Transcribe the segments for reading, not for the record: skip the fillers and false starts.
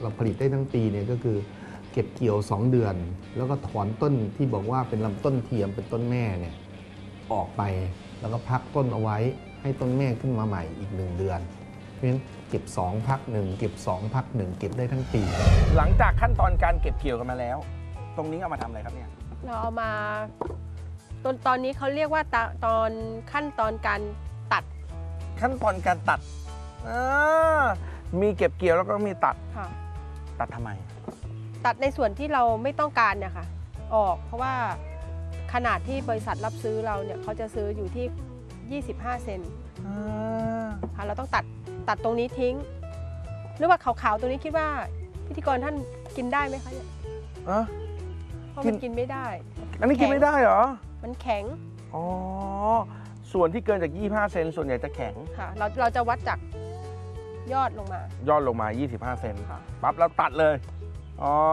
เราผลิตได้ทั้งปีเนี่ยก็คือเก็บเกี่ยว2 เดือนแล้วก็ถอนต้นที่บอกว่าเป็นลำต้นเทียมเป็นต้นแม่เนี่ยออกไปแล้วก็พักต้นเอาไว้ให้ต้นแม่ขึ้นมาใหม่อีก1 เดือนเพราะฉะนั้นเก็บ2พัก1เก็บ2พัก1เก็บได้ทั้งปีหลังจากขั้นตอนการเก็บเกี่ยวกันมาแล้วตรงนี้เอามาทำอะไรครับเนี่ยเราเอามาตอนนี้เขาเรียกว่าตอนขั้นตอนการตัดขั้นตอนการตัดมีเก็บเกี่ยวแล้วก็มีตัดตัดทำไมตัดในส่วนที่เราไม่ต้องการเนี่ยค่ะออกเพราะว่าขนาดที่บริษัทรับซื้อเราเนี่ยเขาจะซื้ออยู่ที่25 เซนค่ะเราต้องตัดตรงนี้ทิ้งหรือว่าขาวๆตรงนี้คิดว่าพิธีกรท่านกินได้ไหมคะเนี่ยเพราะมันกินไม่ได้อันนี้กินไม่ได้เหรอมันแข็งอ๋อส่วนที่เกินจาก25 เซนส่วนใหญ่จะแข็งค่ะเราจะวัดจากยอดลงมา 25 เซนปั๊บแล้วตัดเลยอ๋อ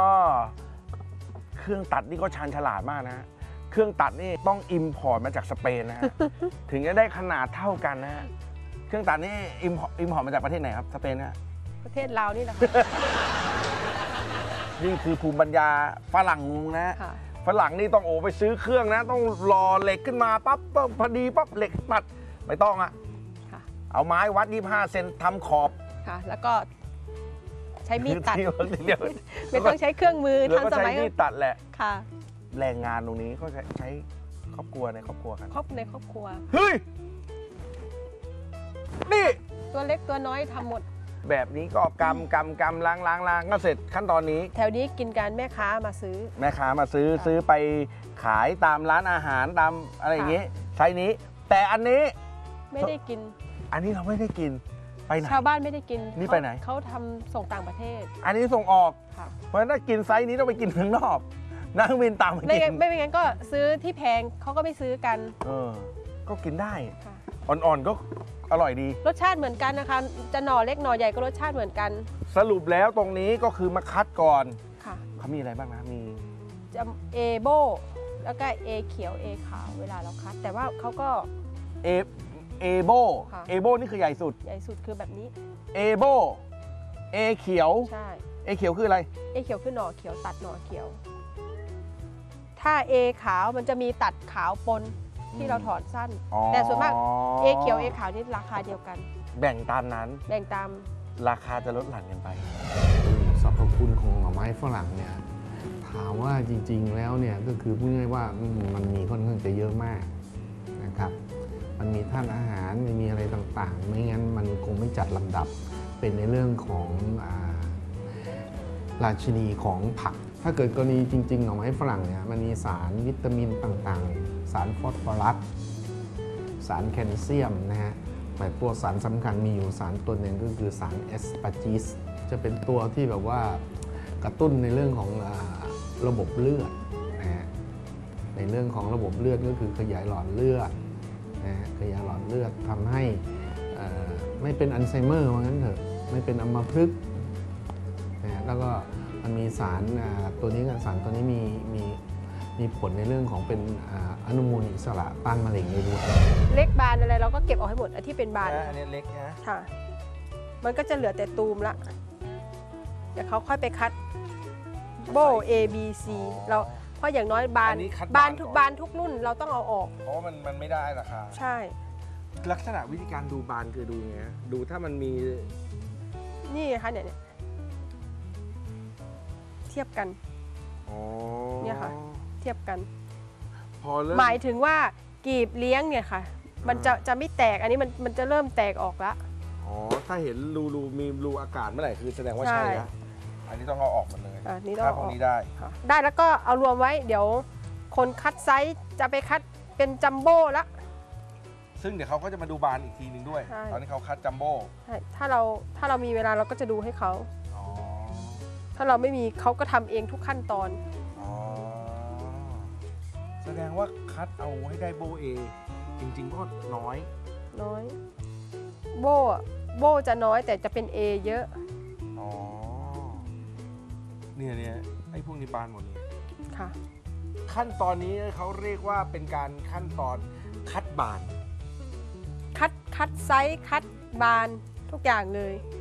เครื่องตัดนี่ก็ชาญฉลาดมากนะเครื่องตัดนี่ต้องอิมพอร์ตมาจากสเปนนะฮะ ถึงจะได้ขนาดเท่ากันนะฮะเครื่องตัดนี่อิมพอร์ตมาจากประเทศไหนครับสเปนนะประเทศลาวนี่แหละนี่คือภูมิปัญญาฝรั่งนะฝรั่งนี่ต้องไปซื้อเครื่องนะต้องรอเหล็กขึ้นมาปั๊บพอดีปั๊บเหล็กตัดไม่ต้องอะเอาไม้วัด25 เซนทำขอบค่ะแล้วก็ใช้มีดตัดไม่ต้องใช้เครื่องมือทันสมัยก็ใช้มีดตัดแหละค่ะแรงงานตรงนี้ก็ใช้ครอบครัวในครอบครัวกันในครอบครัวเฮ้ยนี่ตัวเล็กตัวน้อยทำหมดแบบนี้ก็กำล้างก็เสร็จขั้นตอนนี้แถวนี้กินการแม่ค้ามาซื้อไปขายตามร้านอาหารตามอะไรอย่างนี้ใช้นี้แต่อันนี้ไม่ได้กินอันนี้เราไม่ได้กินไปไหนชาวบ้านไม่ได้กินนี่ไปไหนเขาทำส่งต่างประเทศอันนี้ส่งออกเพราะฉะนั้นถ้ากินไซส์นี้ต้องไปกินข้างนอกนั่งวินตามไม่งั้นก็ซื้อที่แพงเขาก็ไม่ซื้อกันก็กินได้อ่อนๆก็อร่อยดีรสชาติเหมือนกันนะคะจะหน่อเล็กหน่อใหญ่ก็รสชาติเหมือนกันสรุปแล้วตรงนี้ก็คือมาคัดก่อนค่ะเขามีอะไรบ้างนะมีจะเอโบแล้วก็เอเขียวเอขาวเวลาเราคัดแต่ว่าเขาก็เอโบนี่คือใหญ่สุดคือแบบนี้เอโบเอเขียวใช่เอเขียวคืออะไรเอเขียวคือหน่อเขียวตัดหน่อเขียวถ้าเอขาวมันจะมีตัดขาวปนที่เราถอนสั้นแต่ส่วนมากเอเขียวเอขาวนี่ราคาเดียวกันแบ่งตามนั้นแบ่งตามราคาจะลดหลั่นกันไปสรรพคุณของหน่อไม้ฝรั่งเนี่ยถามว่าจริงๆแล้วเนี่ยก็คือพูดง่ายๆว่ามันมีค่อนข้างจะเยอะมากนะครับมันมีธาตุอาหารมีอะไรต่างๆไม่งั้นมันคงไม่จัดลำดับเป็นในเรื่องของราชินีของผักถ้าเกิดกรณีจริงๆหน่อไม้ฝรั่งเนี่ยมันมีสารวิตามินต่างๆสารฟอสฟอรัสสารแคลเซียมนะฮะแต่ตัวสารสำคัญมีอยู่สารตัวหนึ่งก็คือสารแอสปาร์จิสจะเป็นตัวที่แบบว่ากระตุ้นในเรื่องของระบบเลือดนะฮะในเรื่องของระบบเลือดก็คือขยายหลอดเลือดนะฮะขยายหลอดเลือดทำให้ไม่เป็นอัลไซเมอร์ว่างั้นเถอะไม่เป็นอัมพฤกษ์นะแล้วก็มันมีสารตัวนี้กับสารตัวนี้มีผลในเรื่องของเป็นอนุมูลอิสระต้านมะเร็งได้ด้วยเล็กบานอะไรเราก็เก็บออกให้หมดที่เป็นบานอันนี้เล็กนะค่ะมันก็จะเหลือแต่ตูมละเดี๋ยวเขาค่อยไปคัดโบ A B C เราเพราะอย่างน้อยบานทุกรุ่นเราต้องเอาออกเพราะมันไม่ได้ราคาใช่ลักษณะวิธีการดูบานคือดูไงดูถ้ามันมีนี่ไงคะเนี่ยเทียบกันเนี่ยค่ะเทียบกันหมายถึงว่ากีบเลี้ยงเนี่ยค่ะมันจะไม่แตกอันนี้มันจะเริ่มแตกออกละถ้าเห็นรูมีรูอากาศเมื่อไหร่คือแสดงว่าใช่แล้วอันนี้ต้องเอาออกมาเลยนี่ต้องเอาออกนี้ได้แล้วก็เอารวมไว้เดี๋ยวคนคัดไซส์จะไปคัดเป็นจัมโบ้ละซึ่งเดี๋ยวเขาก็จะมาดูบานอีกทีนึงด้วยตอนนี้เขาคัดจัมโบ้ถ้าเรามีเวลาเราก็จะดูให้เขาถ้าเราไม่มีเขาก็ทำเองทุกขั้นตอนแสดงว่าคัดเอาให้ได้โบเอจริงๆก็น้อยโบจะน้อยแต่จะเป็น A เยอะเนี่ยไอ้พวกนี้บานหมดเลยค่ะขั้นตอนนี้เขาเรียกว่าเป็นการขั้นตอนคัดบานคัดไซส์คัดบานทุกอย่างเลย